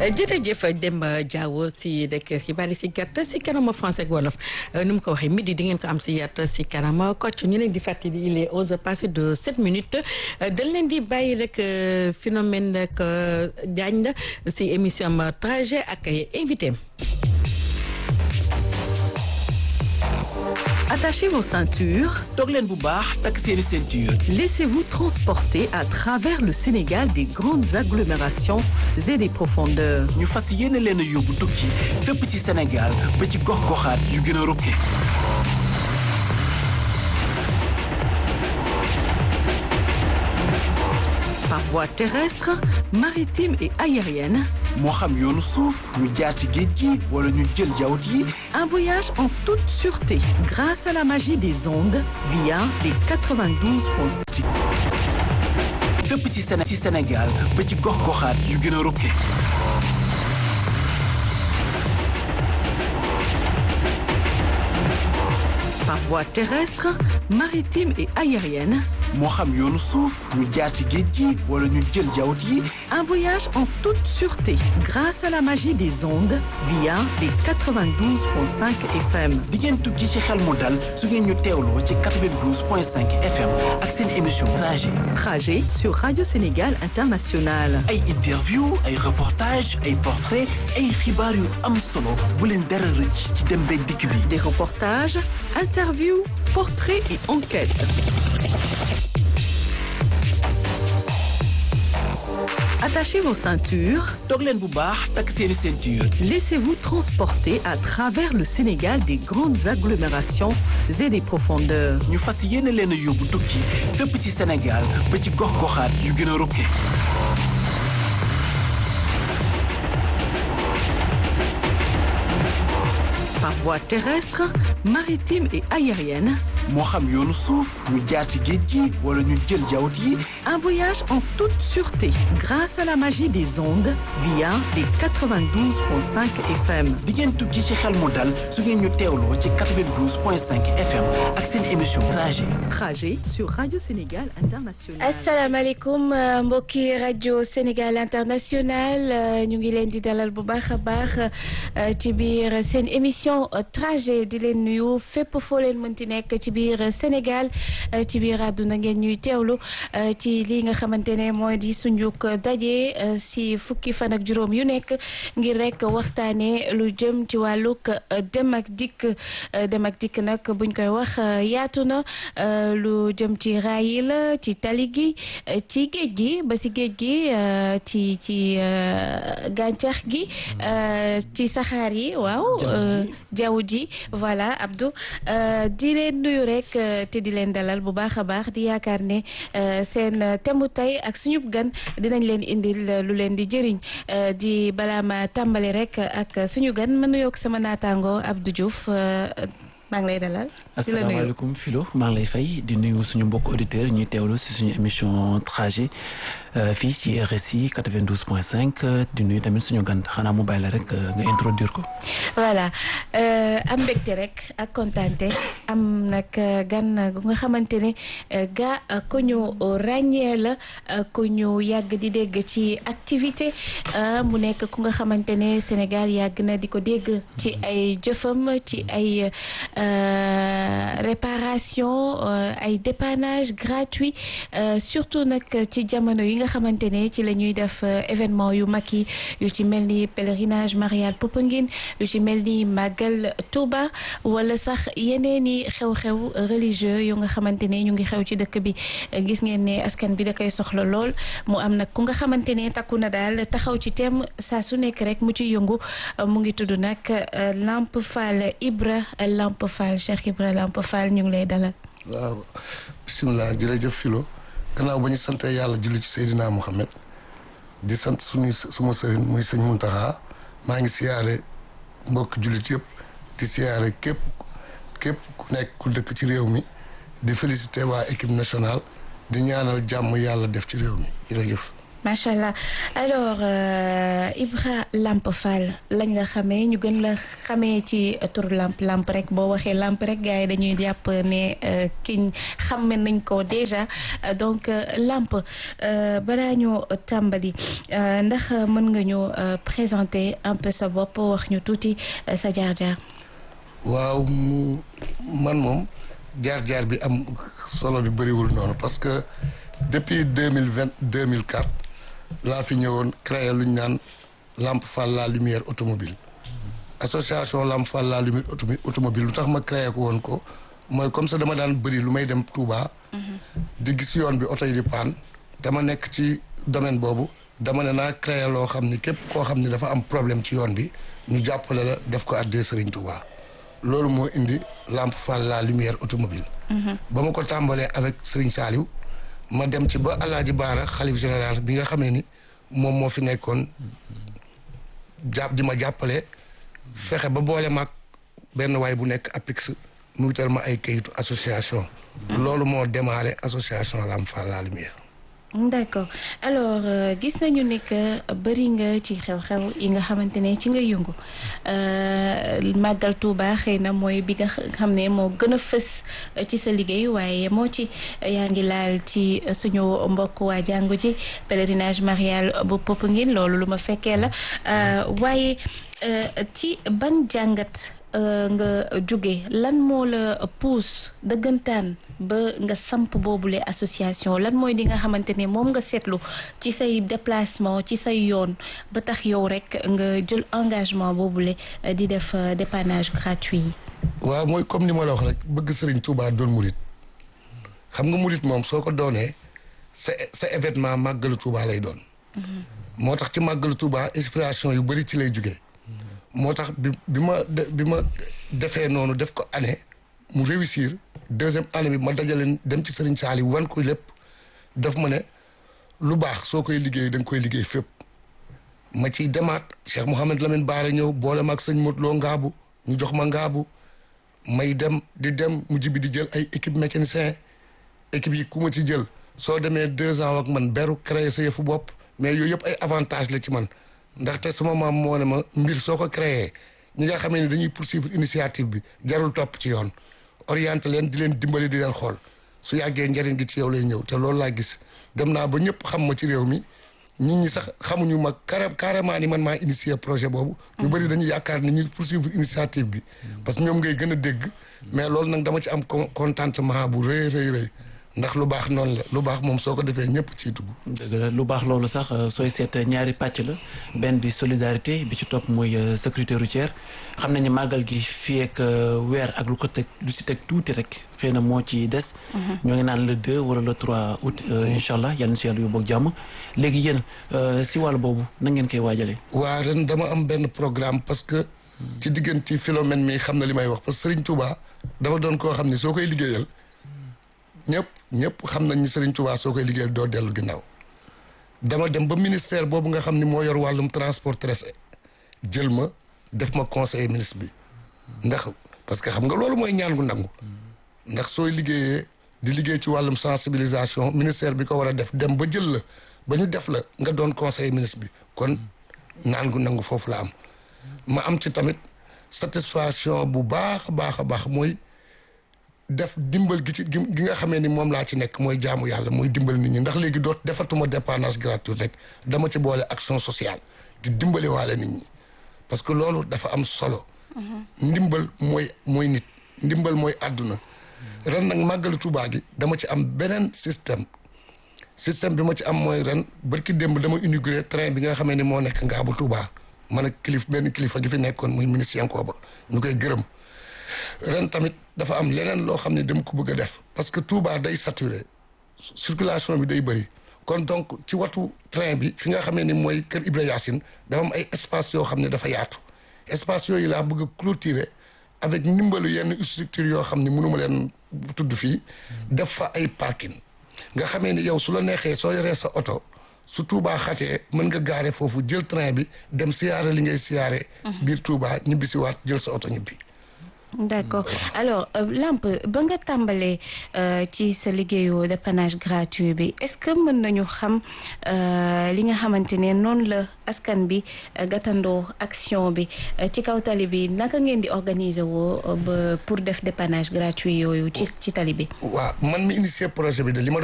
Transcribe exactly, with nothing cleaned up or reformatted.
jërëjëf Demba Diawo si rek xibaar yi si gàtt si kanam français ak wolof nu mu ko waxee midi di ngeen ko am si yàtt si kanam Kocc ñu leen di fàttali il est onze heures passé de sept minutes dañ leen di bàyyi rek phénomène ak Diagne si émission am trajet ak ay invité. Attachez vos ceintures. Toog leen bu baax takk seeni ceinture. Laissez-vous transporter à travers le Sénégal des grandes agglomérations et des profondeurs. ñu fas yéene leen a yóbbu tukki fépp ci Sénégal ba ci gox-goxaat yu gën a rukke. Par voie terrestre, maritime et aérienne. moo xam yoonu suuf ñu jaar ci géej gi wala ñu jël jawut yi. Un voyage en toute sûreté grâce à la magie des ondes via les quatre-vingt-douze point cinq. fépp ci Séné ci Sénégal ba ci gox-goxaat yu gën a rukke. Par voie terrestre, maritime et aérienne. moo xam yoonu suuf ñu jaar ci géej gi wala ñu jël jawut yi. Un voyage en toute sûreté grâce à la magie des ondes via les quatre-vingt-douze point cinq F M. di ngeen tukki ci xel mu dal su ngeen ñu teewloo ci quatre-vingt-douze point cinq F M ak seen émission trajet. Trajet sur Radio Sénégal International. ay interview ay reportage ay portrait ay xibaar yu am solo bu leen dara rëcc ci dem beeg dikk bi. Des reportages, interviews, portraits et enquêtes. Attachez vos ceintures. Toog leen bu baax takk seeni ceinture. Laissez-vous transporter à travers le Sénégal des grandes agglomérations et des profondeurs. ñu fas yéene leen a yóbbu tukki fépp ci Sénégal ba ci gox-goxaat yu gën a rukke. Par voie terrestre, maritime et aérienne. moo xam yoonu suuf ñu jaar ci géej gi wala ñu jël jawut yi. Un voyage en toute sûreté grâce à la magie des ondes via les quatre-vingt-douze point cinq F M. di ngeen tukki ci xel mu dal su ngeen ñu teewloo ci quatre-vingt-douze point cinq F M ak seen émission trajet. Trajet sur Radio Sénégal International. asalaamaaleykum mbokki rajo Sénégal International ñu ngi leen di dalal bu baax a baax ci biir seen émission trajet di leen nuyu fépp foo leen mënti nekk ci biir Sénégal ci biir àdduna ngeen ñuy teewlu ci li nga xamante ne mooy di suñuk daje si fukki fan ak juróom yu nekk ngir rek waxtaanee lu jëm ci wàllug dem ak dikk dem ak dikk nag buñ koy wax yaatu na lu jëm ci raay yi la ci tali gi ci géej gi ba si géej gi ci ci gàncax gi ci saxaar yi waaw jaww ji voilà Abdou di leen nuyu rek te di leen dalal bu baax a baax di yaakaar ne seen thème tey ak suñu gan dinañ leen indil lu leen di jëriñ di balaa ma tàmbali rek ak suñu gan ma nuyoo ak sama naataango Abdou Diouf maa ngi lay dalal. asalaamaaleykum Philo maa ngi lay fay di nuyu suñu mbokk auditeurs ñuy teewlu si suñu émission trajet fii ci R S I quatre-vingt-douze point cinq di nuyu tamit suñu gan xanaa mu bàyyi la rek nga introduire ko. voilà am mbégte rek ak kontaante am nag gan gu nga xamante ne ga ku ñu ràññee la ku ñu yàgg di dégg ci activité mu nekk ku nga xamante ne Sénégal yàgg na di ko dégg ci ay jëfam ci ay. Euh, réparation euh, ay dépannage gratuit euh, surtout nag ci jamono yi nga xamante ne ci la ñuy def événement yu mag yi yu ci mel ni pèlerinage marial Popenguine yu ci mel ni Magal Touba wala sax yeneeni xew-xew religieux yu nga xamante ne ñu ngi xew ci dëkk bi gis ngeen ne askan bi da koy soxla lool mu am nag ku nga xamante ne takku na daal taxaw ci thème saa su nekk rek mu ci yëngu mu ngi tudd nag Lamp Fall Ibra Lamp Fall Cheikh Ibra Lamp Fall ñu ngi lay dalal. waaw bisimilah jërëjëf Philo gannaaw ba ñu sant yàlla julli ci Seydina Mohamed di sant suñuy suma sëriñ muy sëñ Muntaxa maa ngi siyaare mbokk jullit yëpp di siyaare képp képp ku nekk ku dëkk ci réew mi di félicité waa équipe nationale di ñaanal jàmm yàlla def ci réew mi jërëjëf. macha allah alors euh, Ibra Lamp Fall lañ la xamee ñu gën la xamee ci tur lamp lamp rek boo waxee lamp rek gars yi dañuy jàpp ne uh, kiñ xamme nañ ko déjà uh, donc uh, lamp uh, balaa ñu tàmbali uh, ndax mën nga ñu uh, présenter un peu sa bopp wax ñu tuuti uh, sa jaar-jaar. waaw mu man moom jaar-jaar bi am solo bi bëriwul noonu parce que depuis deux mille vingt deux mille quatre laa fi ñëwoon créé lu ñu naan Lamp Fall la lumière automobile association Lamp Fall la lumière automobile lu tax ma créé ko woon ko mooy comme ça dama daan bëri lu may dem Touba. di gis yoon bi oto yi di paan te ma nekk ci domaine boobu dama ne naa créé loo xam ni képp koo xam ni dafa am problème ci yoon bi ñu jàppale la def ko addee Serigne Touba loolu moo indi Lamp Fall la lumière automobile ba ma ko tàmbalee avec Serigne Saliou ma dem ci ba Alaaji Baara xalif général bi nga xamee ni moom moo fi nekkoon jàpp di ma jàppale fexe ba boole maag benn waay bu nekk APIX mu wutal ma ay kayitu association loolu moo démarré association Lamp Fall la lumière. d'accord alors euh, gis nañu ne que bëri nga ci xew-xew yi nga xamante ne ci nga yëngu màggal Touba xëy na mooy bi nga xam ne moo gën a fës ci sa liggéey waaye moo ci yaa ngi laal ci suñu mbokk waa jàngu ji pèlerinage marial bu Popenguine loolu lu ma fekkee la waaye ci ban jàngat nga jóge lan moo la pousse dëggantaan ba nga samp boobule association lan mooy li nga xamante ne moom nga seetlu ci say déplacement ci say yoon ba tax yow rek nga jël engagement boobule di def dépannage gratuit yi. waaw mooy comme ni ma la wax rek bëgg Serigne Touba doon murit xam nga murit moom soo ko doonee sa sa événement màggalu Touba lay doon. moo tax ci màggalu Touba inspiration yu bëri ci lay jugee. moo tax bi bi ma bi ma defee noonu def ko année mu réussir deuxième année bi ma dajale dem ci Serigne Saliou wan ko lépp daf ma ne lu baax soo koy liggéey da nga koy liggéey fépp ma ciy demaat Cheikh Mouhamed Lamine Baara ñëw boole ma ak sëñ Modou Lo Ngaabu ñu jox ma Ngaabu may dem di dem mujj bi di jël ay équipe mécanicien équipe yi ku ma ci jël soo demee deux ans ak man beru créer sa yëfu bopp mais yooyu yëpp ay avantage la ci man ndaxte sama maam moo ne ma mbir soo ko créé ñi nga xamee ne dañuy poursuivre initiative bi jarul topp ci yoon orienté leen di leen dimbali di leen xool su yàggee njëriñ gi ci yow lay ñëw te loolu laa gis dem naa ba ñëpp xam ma ci réew mi nit ñi sax xamuñu ma carrément ni man maa initié projet boobu. ñu bëri dañuy yaakaar ni ñu poursuivre initiative bi. parce que ñoom ngay gën a dégg. mais loolu nag dama ci am contentement bu rëy rëy rëy. ndax lu baax noonu la lu baax moom soo ko defee ñëpp ciy dugg. dëgg la lu baax loolu sax sooy seet ñaari pàcc la benn bi solidarité bi ci topp mooy sécurité routière xam nañu màggal gi fii ak weer ak lu ko teg lu si teg tuuti rek xëy na moo ci des. ñoo ngi naan le deux wala le trois août. incha allah yal na si yàlla yóbbu ak jàmm léegi yéen si wàll boobu na ngeen koy waajalee. waa ren dama am benn programme parce que. ci diggante Philomène mi xam na li may wax parce que Serigne Touba dafa doon koo xam ne soo koy liggéeyal. ñëpp ñëpp xam nañ ni Serigne Touba soo koy liggéeyal doo dellu ginnaaw dama dem ba ministère boobu nga xam ni moo yor wàllum transport terrestre jël ma def ma conseiller ministre bi ndax parce que xam nga loolu mooy ñaan gu nangu ndax sooy liggéeyee di liggéey ci wàllum sensibilisation ministère bi ko war a def dem ba jël la ba ñu def la nga doon conseiller ministre bi kon ñaan gu nangu foofu la am ma am ci tamit satisfaction bu baax a baax a baax mooy def dimbal gi ci gi nga xamee ni moom laa ci nekk mooy jaamu yàlla mooy dimbal nit ñi ndax léegi doot defatuma dépendance gratuite rek dama ci boole action sociale di dimbali waale nit ñi parce que loolu dafa am solo. ndimbal mooy mooy nit ndimbal mooy àdduna. ren nag màggalu Tuubaa gi dama ci am beneen système système bi ma ci am mooy ren barki démb dama inauguré train bi nga xamee ni moo nekk Ngaabu Tuubaa man ak kilif benn kilifa gi fi nekkoon muy ministre Yankooba ñu koy gërëm. ren tamit dafa am leneen loo xam ne dama ko bëgg a def parce que Touba day saturé circulation bi day bëri kon donc ci watu train bi fi nga xamee ni mooy kër Ibra Yacine dafa am ay espace yoo xam ne dafa yaatu espace yooyu laa bëgg a clôturer avec ndimbalu yenn structure yoo xam ne mënuma leen tudd fii def fa ay parking nga xamee ni yow su la neexee soo yoree sa oto su Touba xatee mën nga gaare foofu jël train bi dem siyaare li ngay siyaare biir Touba ñibbi si waat jël sa oto ñibbi d'accord alors Lamp ba nga tàmbalee ci sa liggéeyu dépannage gratuit bi est-ce que mën nañu xam li nga xamante ne noonu la askan bi gàttandoo action bi ci kaw tali bi naka ngeen di organiser woo ba pour def dépannage gratuit yooyu ci ci tali bi. waaw man mi initié projet bi de li ma